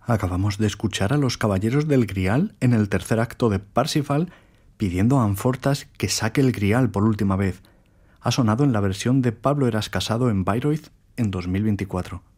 Acabamos de escuchar a los Caballeros del Grial en el tercer acto de Parsifal pidiendo a Anfortas que saque el Grial por última vez. Ha sonado en la versión de Pablo Eras Casado en Bayreuth en 2024.